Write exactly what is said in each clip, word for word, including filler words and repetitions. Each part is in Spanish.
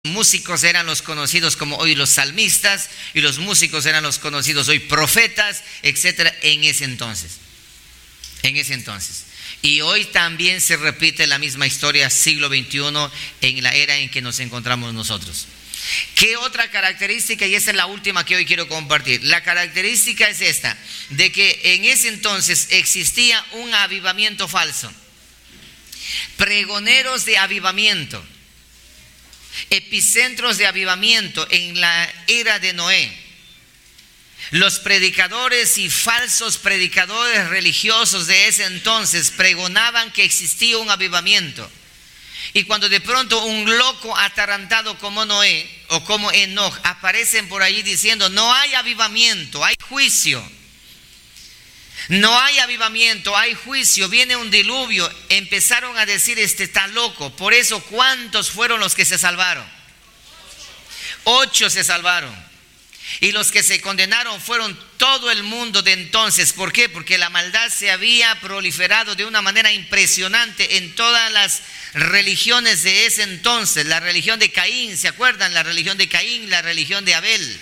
músicos eran los conocidos como hoy los salmistas, y los músicos eran los conocidos hoy profetas, etcétera, en ese entonces. En ese entonces. Y hoy también se repite la misma historia, siglo veintiuno, en la era en que nos encontramos nosotros. ¿Qué otra característica? Y esa es la última que hoy quiero compartir. La característica es esta, de que en ese entonces existía un avivamiento falso. Pregoneros de avivamiento, epicentros de avivamiento en la era de Noé. Los predicadores y falsos predicadores religiosos de ese entonces pregonaban que existía un avivamiento. Y cuando de pronto un loco atarantado como Noé o como Enoch aparecen por allí diciendo: no hay avivamiento, hay juicio. No hay avivamiento, hay juicio, viene un diluvio. Empezaron a decir: este está loco. Por eso, ¿cuántos fueron los que se salvaron? Ocho se salvaron. Y los que se condenaron fueron todo el mundo de entonces. ¿Por qué? Porque la maldad se había proliferado de una manera impresionante en todas las religiones de ese entonces. La religión de Caín, ¿se acuerdan? La religión de Caín, la religión de Abel.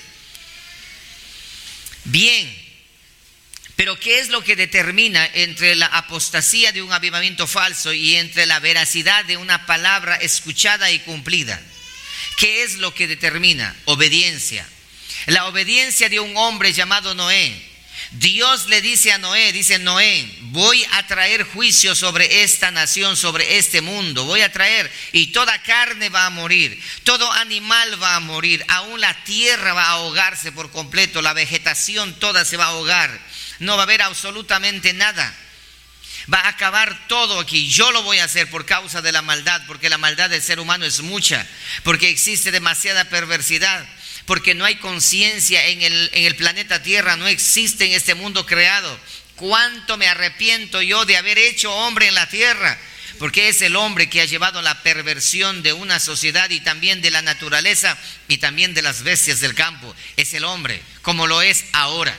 Bien. Pero ¿qué es lo que determina entre la apostasía de un avivamiento falso y entre la veracidad de una palabra escuchada y cumplida? ¿Qué es lo que determina? Obediencia. La obediencia de un hombre llamado Noé. Dios le dice a Noé, dice: Noé, voy a traer juicio sobre esta nación, sobre este mundo. Voy a traer, y toda carne va a morir, todo animal va a morir, aún la tierra va a ahogarse por completo, la vegetación toda se va a ahogar. No va a haber absolutamente nada. Va a acabar todo aquí. Yo lo voy a hacer por causa de la maldad, porque la maldad del ser humano es mucha, porque existe demasiada perversidad, porque no hay conciencia en el, en el planeta Tierra, no existe en este mundo creado. ¿Cuánto me arrepiento yo de haber hecho hombre en la tierra? Porque es el hombre que ha llevado la perversión de una sociedad y también de la naturaleza y también de las bestias del campo. Es el hombre, como lo es ahora.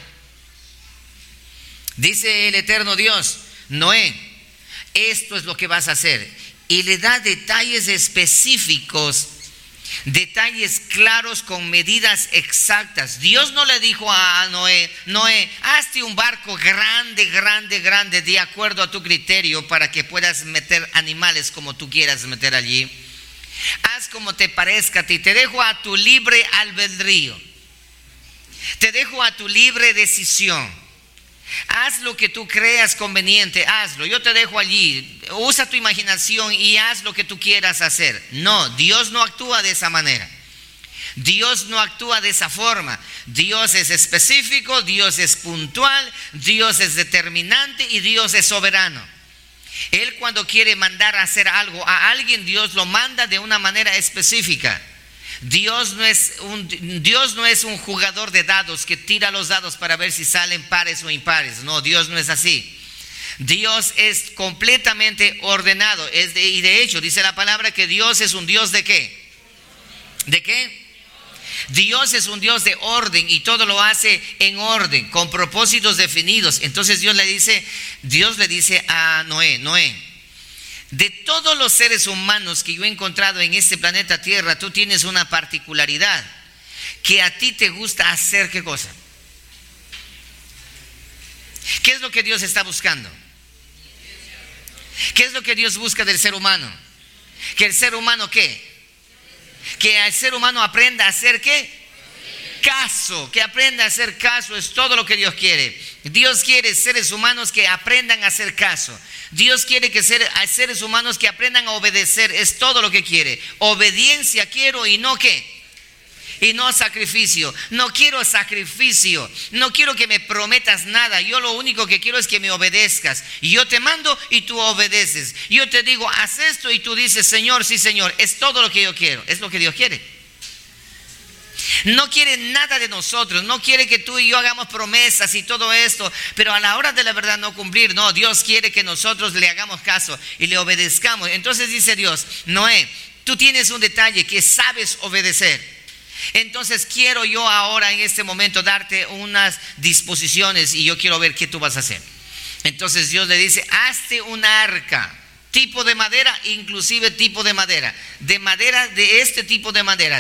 Dice el eterno Dios: Noé, esto es lo que vas a hacer. Y le da detalles específicos, detalles claros con medidas exactas. Dios no le dijo a Noé: Noé, hazte un barco grande, grande, grande, de acuerdo a tu criterio, para que puedas meter animales como tú quieras meter allí. Haz como te parezca a ti, te dejo a tu libre albedrío, te dejo a tu libre decisión. Haz lo que tú creas conveniente, hazlo. Yo te dejo allí, usa tu imaginación y haz lo que tú quieras hacer. No, Dios no actúa de esa manera. Dios no actúa de esa forma. Dios es específico, Dios es puntual, Dios es determinante y Dios es soberano. Él, cuando quiere mandar a hacer algo a alguien, Dios lo manda de una manera específica. Dios no es un, Dios no es un jugador de dados que tira los dados para ver si salen pares o impares. No, Dios no es así. Dios es completamente ordenado. Es de, y de hecho dice la palabra que Dios es un Dios de ¿qué? ¿De qué? Dios es un Dios de orden y todo lo hace en orden, con propósitos definidos. Entonces Dios le dice, Dios le dice a Noé: Noé, de todos los seres humanos que yo he encontrado en este planeta Tierra, tú tienes una particularidad, que a ti te gusta hacer ¿qué cosa? ¿Qué es lo que Dios está buscando? ¿Qué es lo que Dios busca del ser humano? Que el ser humano ¿qué? Que el ser humano aprenda a hacer ¿qué? Caso, que aprenda a hacer caso, es todo lo que Dios quiere. Dios quiere seres humanos que aprendan a hacer caso. Dios quiere que ser, a seres humanos que aprendan a obedecer, es todo lo que quiere. Obediencia quiero y no ¿qué? Y no sacrificio. No quiero sacrificio, no quiero que me prometas nada. Yo lo único que quiero es que me obedezcas. Y yo te mando y tú obedeces. Yo te digo, haz esto y tú dices, Señor, sí Señor. Es todo lo que yo quiero, es lo que Dios quiere. No quiere nada de nosotros, no quiere que tú y yo hagamos promesas y todo esto, pero a la hora de la verdad no cumplir. No, Dios quiere que nosotros le hagamos caso y le obedezcamos. Entonces dice Dios: Noé, tú tienes un detalle, que sabes obedecer. Entonces quiero yo ahora en este momento darte unas disposiciones y yo quiero ver qué tú vas a hacer. Entonces Dios le dice: hazte un arca. tipo de madera, inclusive tipo de madera, de madera de este tipo de madera,